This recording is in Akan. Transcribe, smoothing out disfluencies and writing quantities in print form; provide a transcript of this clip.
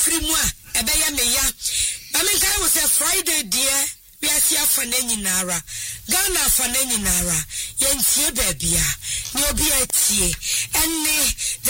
free mu a ebe ya me ya Mamenkai was a Friday dear we are here for Neninara Ghana for Neninara Yentie Babia Nobia Tie and